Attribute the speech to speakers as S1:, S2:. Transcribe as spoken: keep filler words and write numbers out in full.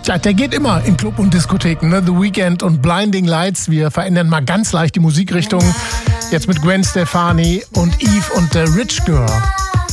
S1: Ja, der geht immer in Club und Diskotheken, ne? The Weeknd und Blinding Lights. Wir verändern mal ganz leicht die Musikrichtung. Jetzt mit Gwen Stefani und Eve und The Rich Girl.